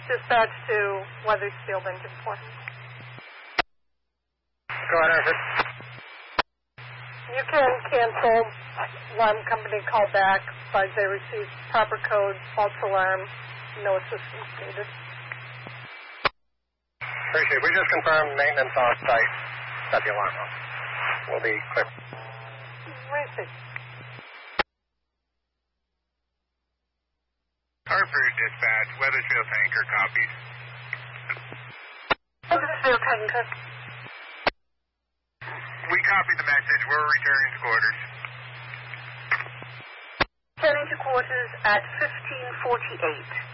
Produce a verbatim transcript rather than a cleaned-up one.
Dispatch to Weathersfield Engine four. Go ahead, Arthur. You can cancel alarm company call back, but they receive proper code, false alarm, no assistance needed. Appreciate it. We just confirmed maintenance on site. Set the alarm off. We'll be clear. Receive. Hartford Dispatch, Weathersfield Tanker copies. Weathersfield Tanker. We copied the message. We're returning to quarters. Returning to quarters at fifteen forty-eight.